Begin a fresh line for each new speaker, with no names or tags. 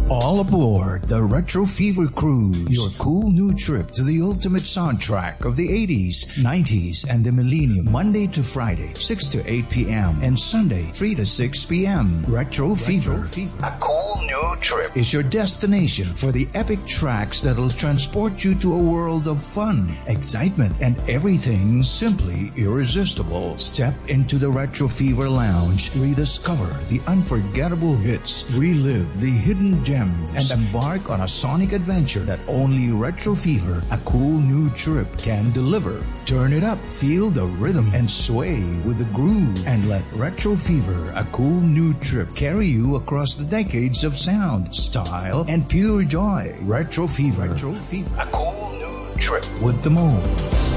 All aboard the Retro Fever Cruise, your cool new trip to the ultimate soundtrack of the 80s, 90s, and the millennium. Monday to Friday, 6 to 8 p.m. and Sunday, 3 to 6 p.m. Retro Fever.
A cool new trip
is your destination for the epic tracks that'll transport you to a world of fun, excitement, and everything simply irresistible. Step into the Retro Fever Lounge, rediscover the unforgettable hits, relive the hidden gems, and embark on a sonic adventure that only Retro Fever, a cool new trip, can deliver. Turn it up, feel the rhythm, and sway with the groove. And let Retro Fever, a cool new trip, carry you across the decades of sound, style, and pure joy. Retro Fever.
a cool new trip
With the Mo.